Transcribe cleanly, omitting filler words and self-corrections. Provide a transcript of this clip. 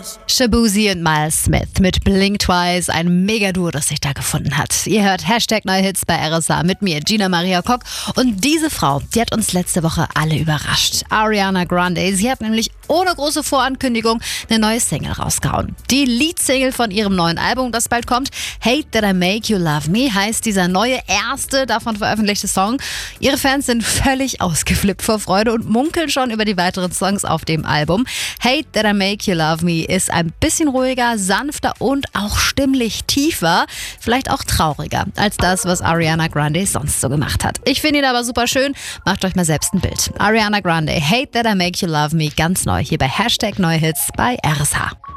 Shaboozey und Miles Smith mit Blink Twice, ein Mega-Duo, das sich da gefunden hat. Ihr hört #Neue-Hits bei RSA mit mir, Gina Maria Kock. Und diese Frau, die hat uns letzte Woche alle überrascht. Ariana Grande. Sie hat nämlich ohne große Vorankündigung eine neue Single rausgehauen. Die Leadsingle von ihrem neuen Album, das bald kommt, Hate That I Make You Love Me, heißt dieser neue, erste davon veröffentlichte Song. Ihre Fans sind völlig ausgeflippt vor Freude und munkeln schon über die weiteren Songs auf dem Album. Hate That I Make You Love Me ist ein bisschen ruhiger, sanfter und auch stimmlich tiefer, vielleicht auch trauriger als das, was Ariana Grande sonst so gemacht hat. Ich finde ihn aber super schön. Macht euch mal selbst ein Bild. Ariana Grande, Hate That I Make You Love Me, ganz neu hier bei #Neue-Hits bei RSH.